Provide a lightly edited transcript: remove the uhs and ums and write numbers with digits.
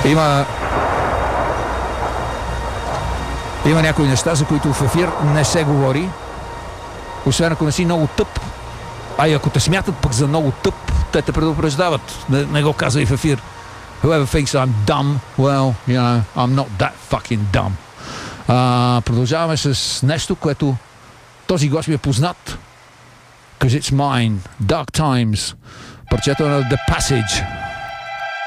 Има някои неща, за които в ефир не се говори, освен ако не си много тъп. А и ако те смятат пък за много тъп, те те предупреждават. Не го каза и в ефир. Whoever thinks I'm dumb, well, you know, I'm not that fucking dumb. Продължаваме с нещо, което този глас ми е познат. Because it's mine. Dark Times. Парчето на The Passage.